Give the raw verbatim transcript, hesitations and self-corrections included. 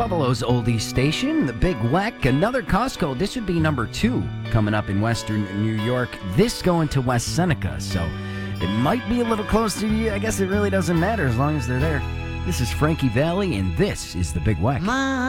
Buffalo's oldies station, the Big Weck, another Costco. This would be number two coming up in Western New York. This going to West Seneca, so it might be a little close to you. I guess it really doesn't matter as long as they're there. This is Frankie Valli, and this is the Big Weck. My